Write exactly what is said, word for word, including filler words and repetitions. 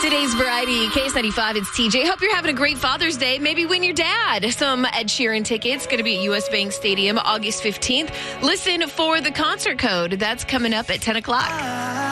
Today's Variety, K S ninety-five, it's T J. Hope you're having a great Father's Day. Maybe win your dad some Ed Sheeran tickets. Going to be at U S Bank Stadium August fifteenth. Listen for the concert code. That's coming up at ten o'clock.